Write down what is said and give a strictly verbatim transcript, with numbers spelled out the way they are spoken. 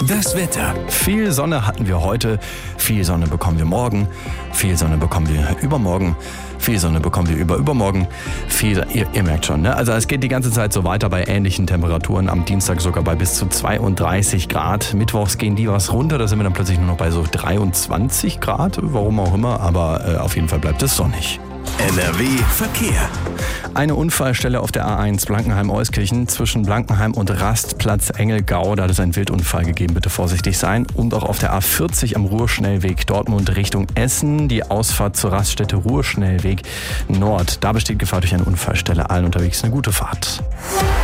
Das Wetter. Viel Sonne hatten wir heute, viel Sonne bekommen wir morgen, viel Sonne bekommen wir übermorgen, viel Sonne bekommen wir über übermorgen, viel, ihr, ihr merkt schon, ne? Also es geht die ganze Zeit so weiter bei ähnlichen Temperaturen, am Dienstag sogar bei bis zu zweiunddreißig Grad, mittwochs gehen die was runter, da sind wir dann plötzlich nur noch bei so dreiundzwanzig Grad, warum auch immer, aber äh, auf jeden Fall bleibt es sonnig. N R W Verkehr. Eine Unfallstelle auf der A eins Blankenheim-Euskirchen zwischen Blankenheim und Rastplatz Engelgau. Da hat es einen Wildunfall gegeben, bitte vorsichtig sein. Und auch auf der A vierzig am Ruhrschnellweg Dortmund Richtung Essen. Die Ausfahrt zur Raststätte Ruhrschnellweg Nord. Da besteht Gefahr durch eine Unfallstelle. Allen unterwegs eine gute Fahrt.